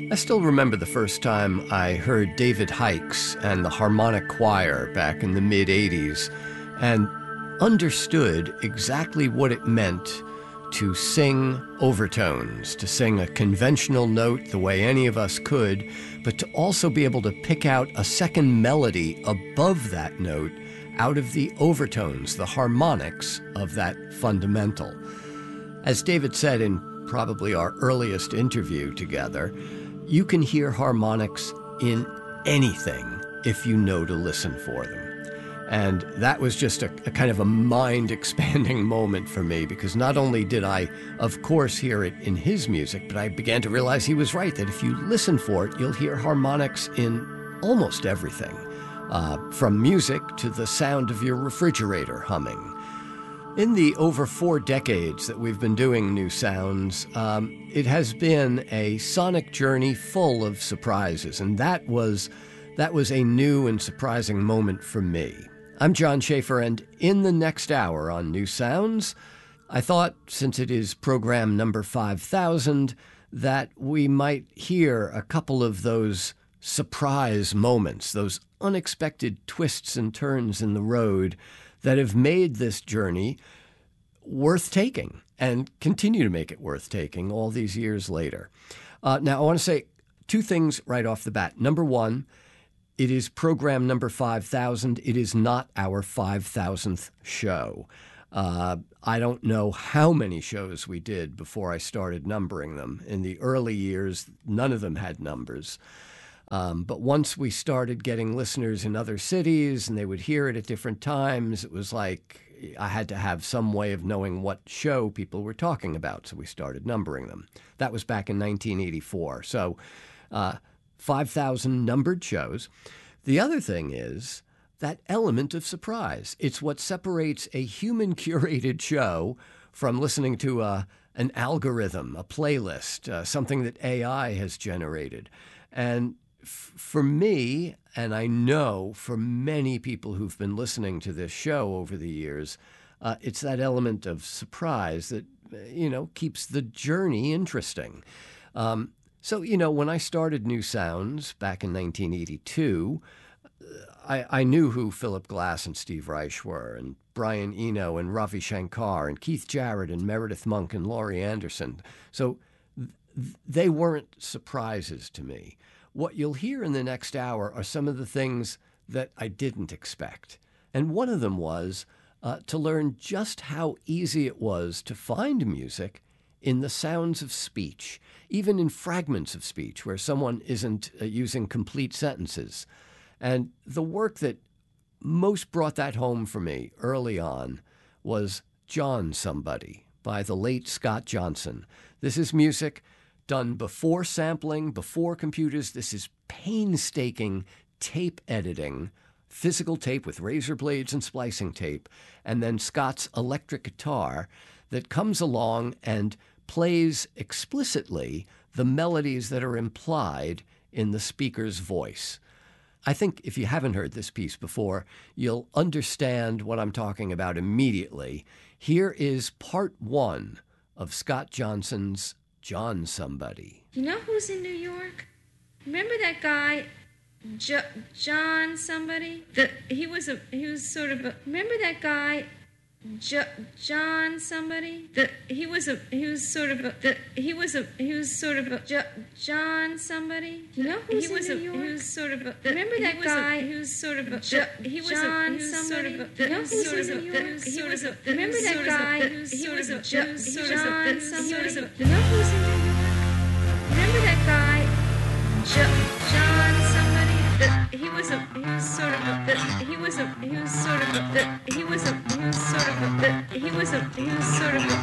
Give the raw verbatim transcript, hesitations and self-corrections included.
I still remember the first time I heard David Hikes and the Harmonic Choir back in the mid-eighties and understood exactly what it meant to sing overtones, to sing a conventional note the way any of us could, but to also be able to pick out a second melody above that note out of the overtones, the harmonics of that fundamental. As David said in probably our earliest interview together, you can hear harmonics in anything if you know to listen for them. And that was just a, a kind of a mind-expanding moment for me, because not only did I, of course, hear it in his music, but I began to realize he was right, that if you listen for it, you'll hear harmonics in almost everything, uh, from music to the sound of your refrigerator humming. In the over four decades that we've been doing New Sounds, um, it has been a sonic journey full of surprises, and that was that was a new and surprising moment for me. I'm John Schaefer, and in the next hour on New Sounds, I thought, since it is program number five thousand, that we might hear a couple of those surprise moments, those unexpected twists and turns in the road that have made this journey worth taking and continue to make it worth taking all these years later. Uh, now, I want to say two things right off the bat. Number one, it is program number five thousand. It is not our five thousandth show. Uh, I don't know how many shows we did before I started numbering them. In the early years, none of them had numbers. Um, but once we started getting listeners in other cities and they would hear it at different times, it was like I had to have some way of knowing what show people were talking about. So we started numbering them. That was back in nineteen eighty-four. So uh, five thousand numbered shows. The other thing is that element of surprise. It's what separates a human-curated show from listening to a, an algorithm, a playlist, uh, something that A I has generated. And for me, and I know for many people who've been listening to this show over the years, uh, it's that element of surprise that, you know, keeps the journey interesting. Um, so, you know, when I started New Sounds back in nineteen eighty-two, I, I knew who Philip Glass and Steve Reich were, and Brian Eno and Ravi Shankar, and Keith Jarrett and Meredith Monk and Laurie Anderson. So th- they weren't surprises to me. What you'll hear in the next hour are some of the things that I didn't expect. And one of them was uh, to learn just how easy it was to find music in the sounds of speech, even in fragments of speech where someone isn't uh, using complete sentences. And the work that most brought that home for me early on was John Somebody by the late Scott Johnson. This is music done before sampling, before computers. This is painstaking tape editing, physical tape with razor blades and splicing tape, and then Scott's electric guitar that comes along and plays explicitly the melodies that are implied in the speaker's voice. I think if you haven't heard this piece before, you'll understand what I'm talking about immediately. Here is part one of Scott Johnson's John Somebody. You know who's in New York? Remember that guy, jo- John somebody? The, he was a he was sort of a. Remember that guy, jo- John somebody? The, he was a he was sort of a. The, he was a he was sort of a jo- John somebody. You know who's he in was New a, York? He was sort of a. The, remember that he guy? A, he was sort of a. Jo- he was John a, he was somebody. Sort of a, you know who's in New York? He was a. Remember that guy? He was a John somebody. You know who's in New York? Remember that guy, jo- John somebody? The, he was a, he was sort of a, the, he was a, he was sort of a, the, he was a, he was sort of a, the, he was a, he was